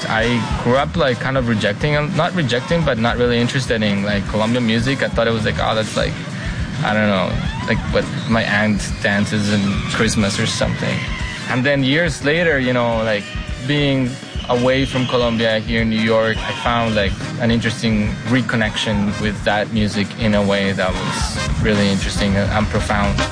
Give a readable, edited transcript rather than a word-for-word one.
I grew up like kind of not rejecting, but not really interested in like Colombian music. I thought it was like, oh, that's like, I don't know, like what my aunt dances in Christmas or something. And then years later, you know, like being away from Colombia here in New York, I found like an interesting reconnection with that music in a way that was really interesting and profound.